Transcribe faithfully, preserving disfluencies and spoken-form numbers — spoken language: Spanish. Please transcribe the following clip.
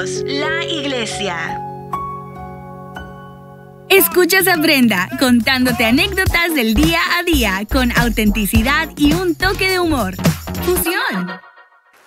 Unidos, la iglesia. Escuchas a Brenda contándote anécdotas del día a día con autenticidad y un toque de humor. ¡Fusión!